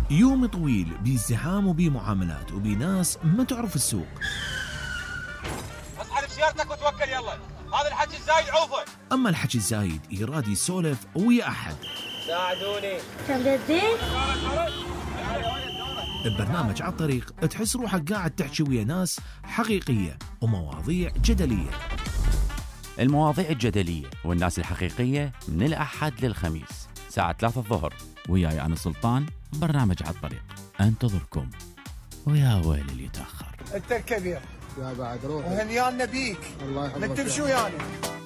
يوم طويل بازدحام وبمعاملات وبناس ما تعرف السوق. اسحب سيارتك وتوكل يلا، هذا الحكي الزايد عوفه. أما الحكي الزايد يراد يسولف ويا أحد. ساعدوني. تمددين؟ ببرنامج على الطريق تحس روحك قاعد تحكي ويا ناس حقيقية ومواضيع جدلية. المواضيع الجدلية والناس الحقيقية من الأحد للخميس الساعة 3 الظهر، وياي أنا سلطان. برنامج على الطريق أنتظركم، ويا ويل اللي يتأخر. انت الكبير يا بعد روح وهنيانا بيك. الله يحفظك. من تمشي ويانا.